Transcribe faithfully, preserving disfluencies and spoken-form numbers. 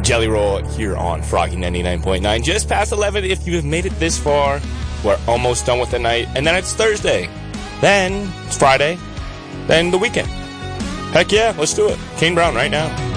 Jelly Roll here on Froggy ninety-nine point nine. Just past eleven. If you have made it this far, we're almost done with the night. And then it's Thursday. Then it's Friday. Then the weekend. Heck yeah, let's do it. Kane Brown right now.